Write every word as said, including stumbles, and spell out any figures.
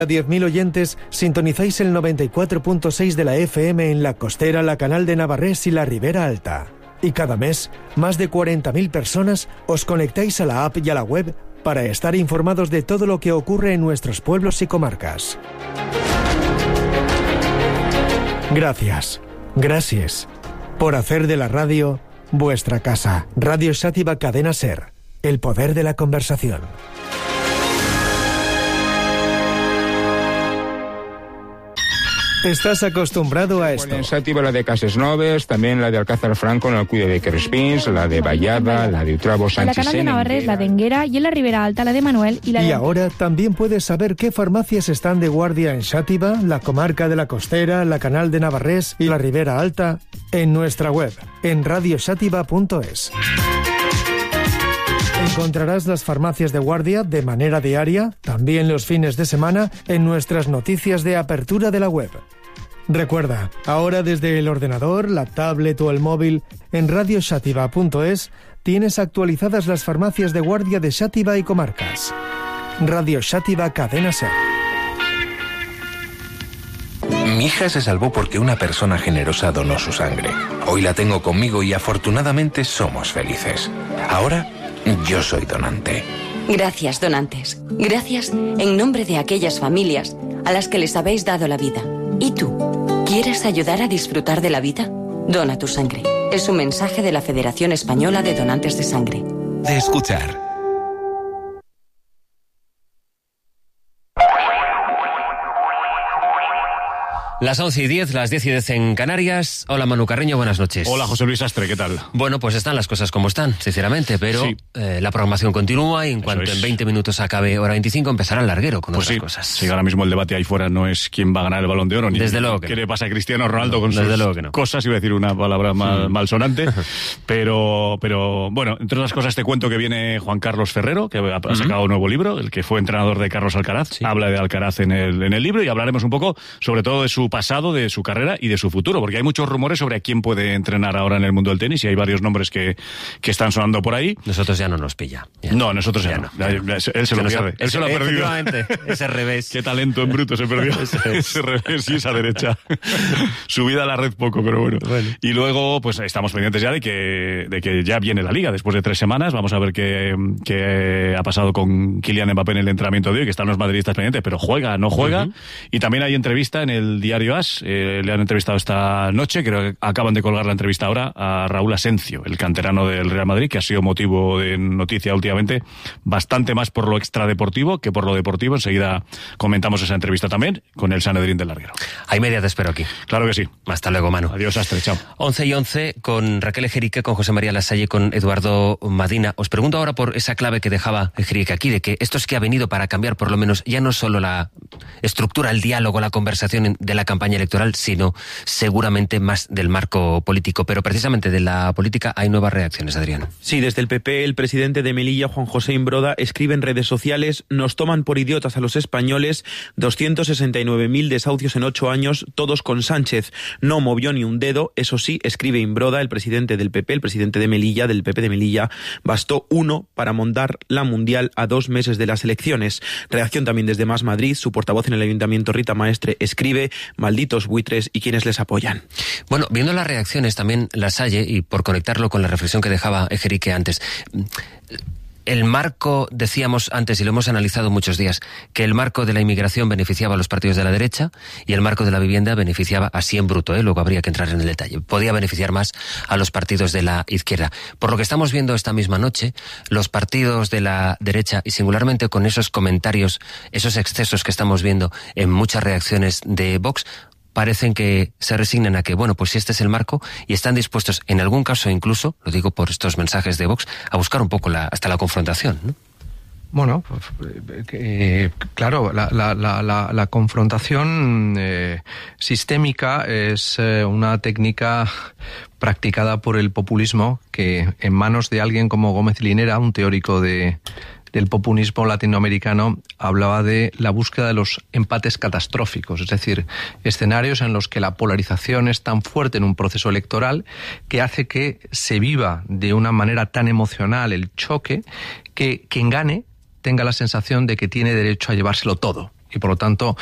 A diez mil oyentes, sintonizáis el noventa y cuatro punto seis de la F M en La Costera, la Canal de Navarrés y la Ribera Alta. Y cada mes, más de cuarenta mil personas os conectáis a la app y a la web para estar informados de todo lo que ocurre en nuestros pueblos y comarcas. Gracias, gracias, por hacer de la radio vuestra casa. Radio Xàtiva Cadena Ser, el poder de la conversación. ¿Estás acostumbrado a esto? Bueno, en Xàtiva la de Cases Noves, también la de Alcázar Franco en el Cuide de Crespins, la de Vallada, la de Utrabo Sánchez. En la Canal de Navarrés, la de Enguera, y en la Ribera Alta, la de Manuel y la de... Y ahora también puedes saber qué farmacias están de guardia en Xàtiva, la comarca de la Costera, la Canal de Navarrés y la Ribera Alta en nuestra web, en radio xàtiva punto es. Encontrarás las farmacias de guardia de manera diaria, también los fines de semana, en nuestras noticias de apertura de la web. Recuerda, ahora desde el ordenador, la tablet o el móvil, en radio xàtiva punto es tienes actualizadas las farmacias de guardia de Xàtiva y comarcas. Radio Xàtiva Cadena Ser. Mi hija se salvó porque una persona generosa donó su sangre. Hoy la tengo conmigo y afortunadamente somos felices. Ahora... yo soy donante. Gracias, donantes. Gracias en nombre de aquellas familias a las que les habéis dado la vida. ¿Y tú? ¿Quieres ayudar a disfrutar de la vida? Dona tu sangre. Es un mensaje de la Federación Española de Donantes de Sangre. De escuchar. Las once y diez, las diez y diez en Canarias. Hola Manu Carreño, buenas noches. Hola José Luis Astre, ¿qué tal? Bueno, pues están las cosas como están, sinceramente, pero sí. eh, la programación continúa y en Eso cuanto es. en veinte minutos acabe hora veinticinco empezará el larguero con pues otras sí. cosas. Sí, ahora mismo el debate ahí fuera no es quién va a ganar el Balón de Oro, ni Desde luego que qué no. le pasa a Cristiano Ronaldo no, con sus no. cosas, iba a decir una palabra mal, sí. malsonante, pero, pero bueno, entre otras cosas te cuento que viene Juan Carlos Ferrero, que ha, ha sacado uh-huh. un nuevo libro, el que fue entrenador de Carlos Alcaraz, sí. habla de Alcaraz en el, en el libro y hablaremos un poco sobre todo de su pasado, de su carrera y de su futuro, porque hay muchos rumores sobre a quién puede entrenar ahora en el mundo del tenis y hay varios nombres que, que están sonando por ahí. Nosotros ya no nos pilla. Ya. No, nosotros ya, ya no. no. Ya, ya, él se lo pierde. Él se lo ha perdido. Ese revés. Qué talento en bruto se perdió. Ese revés y esa derecha. Subida a la red poco, pero bueno. bueno. Y luego, pues estamos pendientes ya de que, de que ya viene la Liga después de tres semanas. Vamos a ver qué, qué ha pasado con Kylian Mbappé en el entrenamiento de hoy, que están los madridistas pendientes, pero juega, no juega. Uh-huh. Y también hay entrevista en el diario As. Eh, le han entrevistado esta noche, creo que acaban de colgar la entrevista ahora a Raúl Asencio, el canterano del Real Madrid, que ha sido motivo de noticia últimamente, bastante más por lo extradeportivo que por lo deportivo. Enseguida comentamos esa entrevista también con el Sanedrín del Larguero. Hay media te espero aquí. Claro que sí. Hasta luego, Manu. Adiós, Astre, chao. once y once con Raquel Ejerique, con José María Lasalle, con Eduardo Madina. Os pregunto ahora por esa clave que dejaba Ejerique aquí, de que esto es que ha venido para cambiar por lo menos ya no solo la estructura, el diálogo, la conversación de la campaña electoral, sino seguramente más del marco político, pero precisamente de la política hay nuevas reacciones, Adrián. Sí, desde el P P, el presidente de Melilla, Juan José Imbroda, escribe en redes sociales: nos toman por idiotas a los españoles, doscientos sesenta y nueve mil desahucios en ocho años, todos con Sánchez. No movió ni un dedo, eso sí, escribe Imbroda, el presidente del P P, el presidente de Melilla, del P P de Melilla, bastó uno para montar la Mundial a dos meses de las elecciones. Reacción también desde Más Madrid, su portavoz en el Ayuntamiento, Rita Maestre, escribe: malditos buitres y quienes les apoyan. Bueno, viendo las reacciones también Lasalle, y por conectarlo con la reflexión que dejaba Ejerique antes, el marco, decíamos antes, y lo hemos analizado muchos días, que el marco de la inmigración beneficiaba a los partidos de la derecha y el marco de la vivienda beneficiaba, así en bruto, ¿eh? Luego habría que entrar en el detalle, podía beneficiar más a los partidos de la izquierda. Por lo que estamos viendo esta misma noche, los partidos de la derecha, y singularmente con esos comentarios, esos excesos que estamos viendo en muchas reacciones de Vox, parecen que se resignan a que, bueno, pues si este es el marco, y están dispuestos, en algún caso incluso, lo digo por estos mensajes de Vox, a buscar un poco la, hasta la confrontación, ¿no? Bueno, pues, eh, claro, la, la, la, la, la confrontación eh, sistémica es eh, una técnica practicada por el populismo que, en manos de alguien como Gómez Linera, un teórico de del populismo latinoamericano, hablaba de la búsqueda de los empates catastróficos, es decir, escenarios en los que la polarización es tan fuerte en un proceso electoral que hace que se viva de una manera tan emocional el choque que quien gane tenga la sensación de que tiene derecho a llevárselo todo. y por lo tanto